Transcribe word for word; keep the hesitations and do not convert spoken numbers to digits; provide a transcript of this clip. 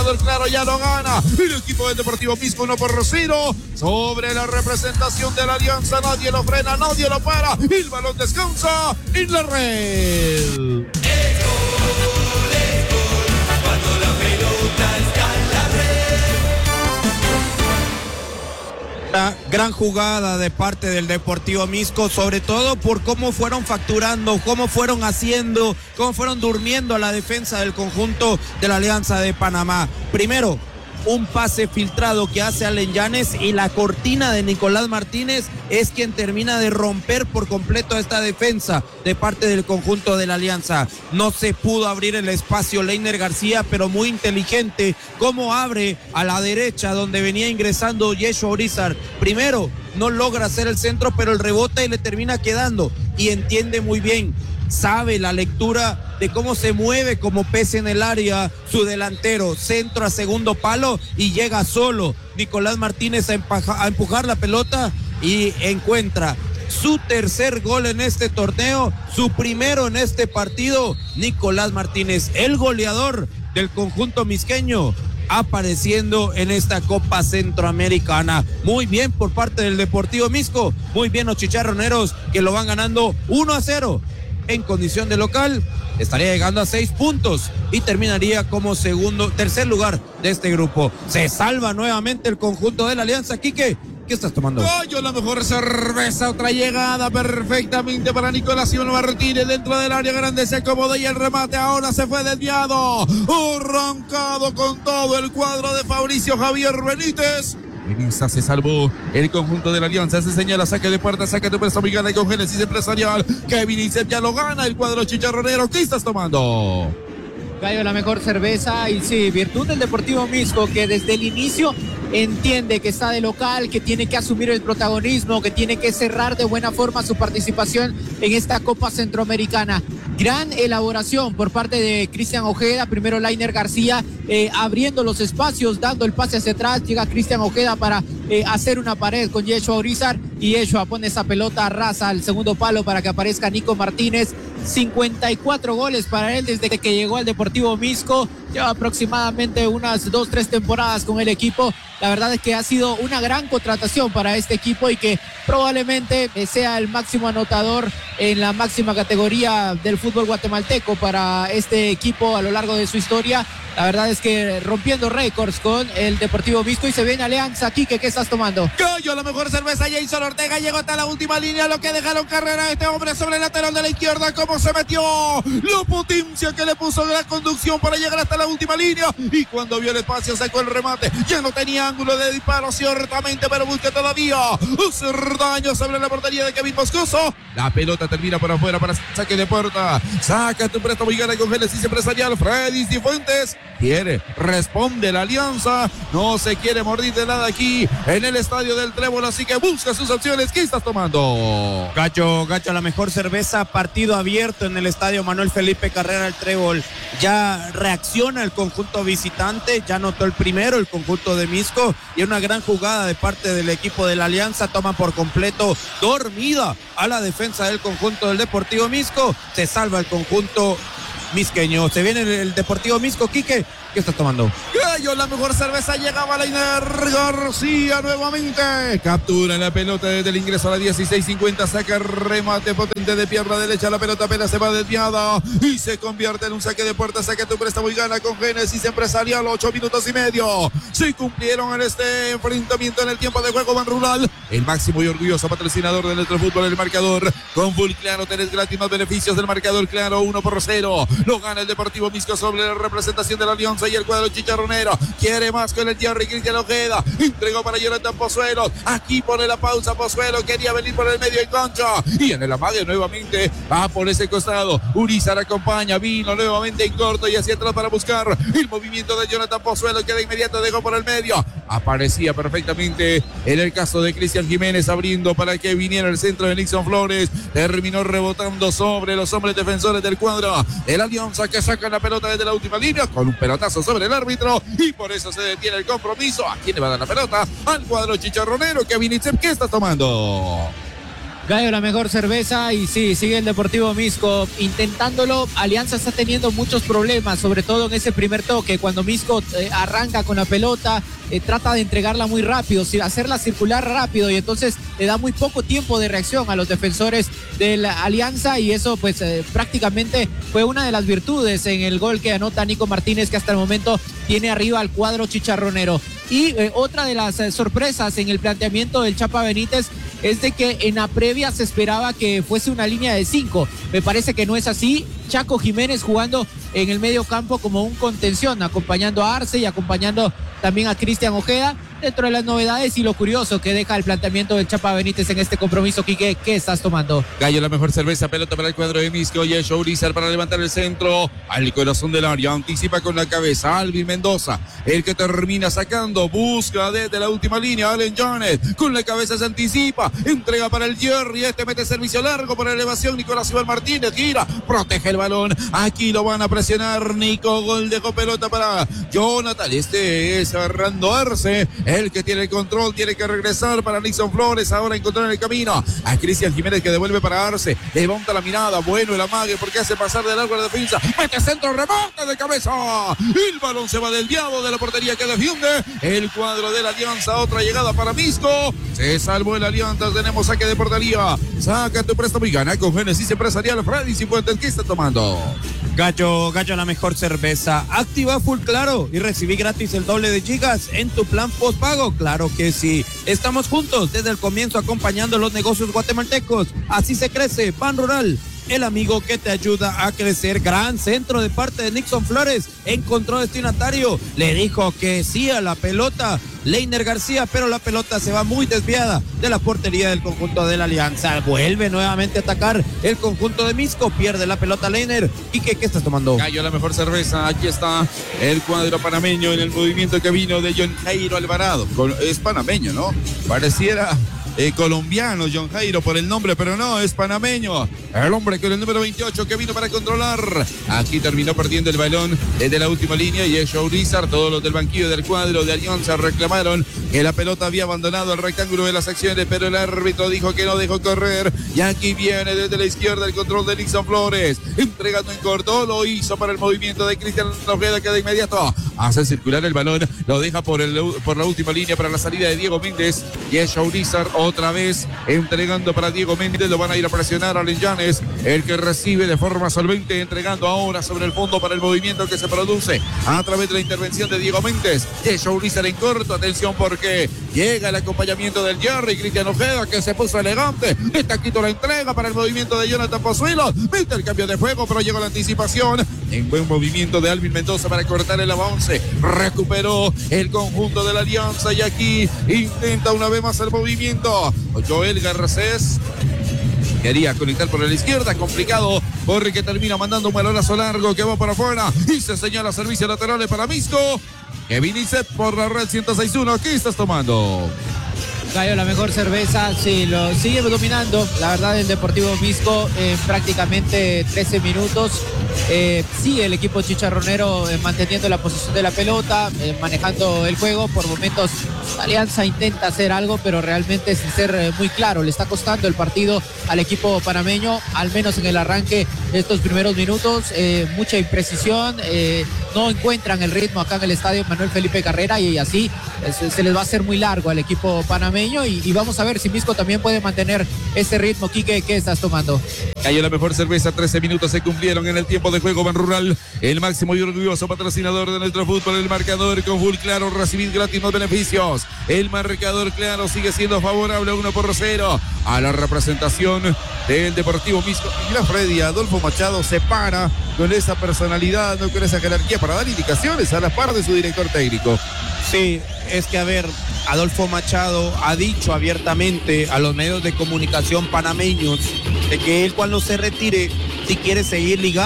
marcador claro, ya lo gana el equipo del Deportivo Misco uno por cero sobre la representación de la Alianza. Nadie lo frena, nadie lo para, el balón descansa en la red. Una gran jugada de parte del Deportivo Misco, sobre todo por cómo fueron facturando, cómo fueron haciendo, cómo fueron durmiendo a la defensa del conjunto de la Alianza de Panamá. Primero, un pase filtrado que hace Allen Yanes y la cortina de Nicolás Martínez es quien termina de romper por completo esta defensa de parte del conjunto de la Alianza. No se pudo abrir el espacio Leiner García, pero muy inteligente cómo abre a la derecha donde venía ingresando Yeshua Orizar. Primero no logra hacer el centro, pero el rebote y le termina quedando y entiende muy bien. Sabe la lectura de cómo se mueve como pez en el área su delantero, centro a segundo palo y llega solo Nicolás Martínez a, empaja, a empujar la pelota y encuentra su tercer gol en este torneo, su primero en este partido. Nicolás Martínez, el goleador del conjunto misqueño, apareciendo en esta Copa Centroamericana. Muy bien por parte del Deportivo Misco, muy bien los chicharroneros que lo van ganando uno a cero. En condición de local, estaría llegando a seis puntos y terminaría como segundo, tercer lugar de este grupo. Se salva nuevamente el conjunto de la Alianza. Quique, ¿qué estás tomando? Gallo, la mejor cerveza, otra llegada perfectamente para Nicolás Iván Martínez dentro del área grande, se acomodó y el remate ahora se fue desviado, arrancado con todo el cuadro de Fabricio Javier Benítez. Benítez se salvó el conjunto de la Alianza, se señala saque de puerta, saque de presa y con Génesis Empresarial. Kevin Isep ya lo gana el cuadro chicharronero. ¿Qué estás tomando? Gallo, la mejor cerveza y sí, virtud del Deportivo Misco, que desde el inicio entiende que está de local, que tiene que asumir el protagonismo, que tiene que cerrar de buena forma su participación en esta Copa Centroamericana. Gran elaboración por parte de Cristian Ojeda, primero Leiner García eh, abriendo los espacios, dando el pase hacia atrás, llega Cristian Ojeda para eh, hacer una pared con Yeshua Orizar y Yeshua pone esa pelota rasa al segundo palo para que aparezca Nico Martínez. cincuenta y cuatro goles para él desde que llegó al Deportivo Misco, lleva aproximadamente unas dos, tres temporadas con el equipo. La verdad es que ha sido una gran contratación para este equipo y que probablemente sea el máximo anotador en la máxima categoría del fútbol guatemalteco para este equipo a lo largo de su historia. La verdad es que rompiendo récords con el Deportivo Misco y se viene Alianza. Quique, ¿qué estás tomando? Gallo, la mejor cerveza. Jason Ortega llegó hasta la última línea, lo que dejaron carrera a este hombre sobre el lateral de la izquierda. ¿Cómo se metió? La potencia que le puso la conducción para llegar hasta la última línea y cuando vio el espacio sacó el remate. Ya no tenía ángulo de disparo ciertamente, pero busca todavía hacer daño sobre la portería de Kevin Moscoso. La pelota termina por afuera para saque de puerta. Saca tu préstamo y gana con Génesis Empresarial. Freddy Cifuentes quiere, responde la Alianza, no se quiere morir de nada aquí en el estadio del Trébol, así que busca sus opciones. ¿Qué estás tomando? Gacho, Gacho, la mejor cerveza, partido abierto en el estadio Manuel Felipe Carrera el Trébol. Ya reacciona el conjunto visitante, ya anotó el primero el conjunto de Misco y una gran jugada de parte del equipo de la Alianza, toma por completo dormida a la defensa del conjunto del Deportivo Misco, se salva el conjunto misqueño. Se viene el, el Deportivo Misco. Quique, ¿qué estás tomando? Gallo, la mejor cerveza, llegaba Leiner García nuevamente. Captura la pelota desde el ingreso a la dieciséis cincuenta. Saca remate potente de pierna derecha. La pelota apenas se va desviada y se convierte en un saque de puerta. Saca tu préstamo y gana con Génesis Empresarial. Ocho minutos y medio. Se cumplieron en este enfrentamiento en el tiempo de juego Ban Rural. El máximo y orgulloso patrocinador de nuestro fútbol, el marcador. Con Full Claro tenés gratis más beneficios del marcador Claro. Uno por cero. Lo gana el Deportivo Misco sobre la representación de la Alianza y el cuadro chicharronero. Quiere más con el Jerry. Cristian Ojeda entregó para Jonathan Pozuelo. Aquí pone la pausa Pozuelo. Quería venir por el medio de concha y en el amague nuevamente va por ese costado. Urizar acompaña. Vino nuevamente en corto y hacia atrás para buscar el movimiento de Jonathan Pozuelo, que de inmediato dejó por el medio. Aparecía perfectamente en el caso de Cristian Jiménez abriendo para que viniera el centro de Nixon Flores. Terminó rebotando sobre los hombres defensores del cuadro de la Alianza, que saca la pelota desde la última línea con un pelotazo sobre el árbitro y por eso se detiene el compromiso. ¿A quién le va a dar la pelota? Al cuadro chicharronero. Kevin Itzep, ¿qué está tomando? Gallo, la mejor cerveza, y sí, sigue el Deportivo Misco intentándolo. Alianza está teniendo muchos problemas, sobre todo en ese primer toque, cuando Misco eh, arranca con la pelota, eh, trata de entregarla muy rápido, hacerla circular rápido, y entonces le da muy poco tiempo de reacción a los defensores de la Alianza, y eso pues eh, prácticamente fue una de las virtudes en el gol que anota Nico Martínez, que hasta el momento tiene arriba al cuadro chicharronero. Y eh, otra de las eh, sorpresas en el planteamiento del Chapa Benítez es de que en la previa se esperaba que fuese una línea de cinco. Me parece que no es así. Chaco Jiménez jugando en el medio campo como un contención, acompañando a Arce y acompañando también a Cristian Ojeda. Dentro de las novedades y lo curioso que deja el planteamiento del Chapa Benítez en este compromiso, Quique, ¿qué estás tomando? Gallo, la mejor cerveza, pelota para el cuadro de Misco, y es Showrizar para levantar el centro al corazón del área, anticipa con la cabeza Alvin Mendoza, el que termina sacando, busca desde la última línea, Allen Jones, con la cabeza se anticipa, entrega para el Jerry, este mete servicio largo por elevación, Nicolás Iván Martínez, gira, protege el balón, aquí lo van a presionar, Nico, gol dejó pelota para Jonathan, este es Fernando Arce, el que tiene el control, tiene que regresar para Nixon Flores, ahora encontró en el camino a Cristian Jiménez, que devuelve para Arce, levanta la mirada, bueno el amague porque hace pasar de largo a la defensa, mete centro, remate de cabeza, el balón se va desviado de la portería que defiende el cuadro de la Alianza, otra llegada para Misco, se salvó el Alianza, tenemos saque de portería, saca tu préstamo y gana con Génesis Empresarial. Freddy Cifuentes, ¿qué está tomando? Gallo, Gallo, la mejor cerveza. Activa Full Claro y recibí gratis el doble de gigas en tu plan postpago. Claro que sí. Estamos juntos desde el comienzo acompañando los negocios guatemaltecos. Así se crece. Pan Rural, el amigo que te ayuda a crecer. Gran centro de parte de Nixon Flores. Encontró destinatario. Le dijo que sí a la pelota Leiner García, pero la pelota se va muy desviada de la portería del conjunto de la Alianza. Vuelve nuevamente a atacar el conjunto de Misco, pierde la pelota Leiner. ¿Y qué, qué estás tomando? Gallo, la mejor cerveza. Aquí está el cuadro panameño en el movimiento que vino de John Jairo Alvarado. Es panameño, ¿no? Pareciera Eh, colombiano John Jairo por el nombre, pero no, es panameño. El hombre con el número veintiocho que vino para controlar. Aquí terminó perdiendo el balón desde la última línea y es Showrizar. Todos los del banquillo del cuadro de Alianza reclamaron que la pelota había abandonado el rectángulo de las acciones, pero el árbitro dijo que no dejó correr. Y aquí viene desde la izquierda el control de Nixon Flores, entregando en corto, lo hizo para el movimiento de Cristian Ojeda, que de inmediato hace circular el balón, lo deja por, el, por la última línea para la salida de Diego Méndez, y es Showrizar otra vez entregando para Diego Méndez, lo van a ir a presionar a Lellanes, el que recibe de forma solvente, entregando ahora sobre el fondo para el movimiento que se produce a través de la intervención de Diego Méndez, es Showrizar en corto, atención porque llega el acompañamiento del Jerry, Cristian Ojeda, que se puso elegante, está quito la entrega para el movimiento de Jonathan Pozuelo, mete el cambio de juego, pero llegó la anticipación, en buen movimiento de Alvin Mendoza para cortar el avance, recuperó el conjunto de la Alianza y aquí intenta una vez más el movimiento, Joel Garcés quería conectar por la izquierda, complicado porque termina mandando un balonazo largo que va para afuera y se señala servicios laterales para Misco. Kevin Iset por la red ciento seis punto uno, ¿qué estás tomando? Gallo, la mejor cerveza, sí, lo sigue dominando, la verdad, el Deportivo Misco en prácticamente trece minutos. Eh, sí, el equipo chicharronero eh, manteniendo la posición de la pelota, eh, manejando el juego. Por momentos la Alianza intenta hacer algo, pero realmente sin ser eh, muy claro, le está costando el partido al equipo panameño, al menos en el arranque de estos primeros minutos. Eh, mucha imprecisión, eh, no encuentran el ritmo acá en el estadio Manuel Felipe Carrera y así eh, se, se les va a hacer muy largo al equipo panameño. Y, y vamos a ver si Misco también puede mantener ese ritmo. Quique, ¿qué estás tomando? Cayó la mejor cerveza, trece minutos se cumplieron en el tiempo de juego. Ban Rural, el máximo y orgulloso patrocinador de nuestro fútbol, el marcador con Full Claro, recibir gratis los beneficios. El marcador claro sigue siendo favorable, uno por cero a la representación del Deportivo Misco. Mira, Freddy, Adolfo Machado se para con esa personalidad, no con esa jerarquía para dar indicaciones a la par de su director técnico. Sí, es que a ver, Adolfo Machado ha dicho abiertamente a los medios de comunicación panameños de que él cuando se retire, si quiere seguir ligado